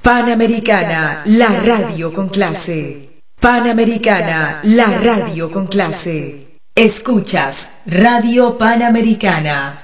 Panamericana, la radio con clase. Panamericana, la radio con clase. Escuchas Radio Panamericana.